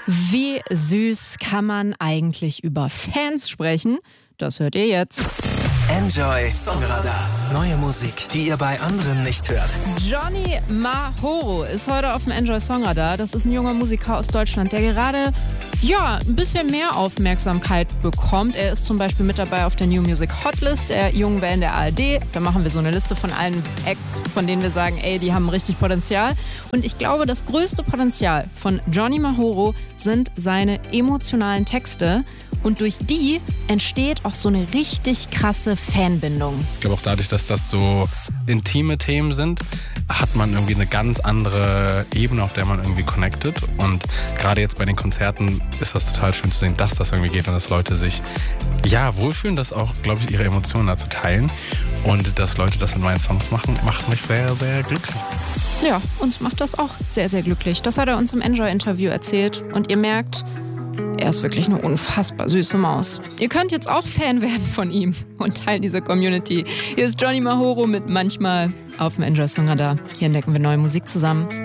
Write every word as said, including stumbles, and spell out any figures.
Wie süß kann man eigentlich über Fans sprechen? Das hört ihr jetzt. Enjoy Songradar. Neue Musik, die ihr bei anderen nicht hört. Johnny Mahoro ist heute auf dem Enjoy Songradar. Das ist ein junger Musiker aus Deutschland, der gerade ja, ein bisschen mehr Aufmerksamkeit bekommt. Er ist zum Beispiel mit dabei auf der New Music Hotlist der jungen Band der A R D. Da machen wir so eine Liste von allen Acts, von denen wir sagen, ey, die haben richtig Potenzial. Und ich glaube, das größte Potenzial von Johnny Mahoro sind seine emotionalen Texte. Und durch die entsteht auch so eine richtig krasse Fanbindung. Ich glaube auch dadurch, dass das so intime Themen sind, hat man irgendwie eine ganz andere Ebene, auf der man irgendwie connectet. Und gerade jetzt bei den Konzerten ist das total schön zu sehen, dass das irgendwie geht und dass Leute sich ja wohlfühlen, dass auch, glaube ich, ihre Emotionen dazu teilen. Und dass Leute das mit meinen Songs machen, macht mich sehr, sehr glücklich. Ja, uns macht das auch sehr, sehr glücklich. Das hat er uns im Enjoy-Interview erzählt. Und ihr merkt, er ist wirklich eine unfassbar süße Maus. Ihr könnt jetzt auch Fan werden von ihm und Teil dieser Community. Hier ist Johnny Mahoro mit Manchmal auf dem Enjoy Songradar. Hier entdecken wir neue Musik zusammen.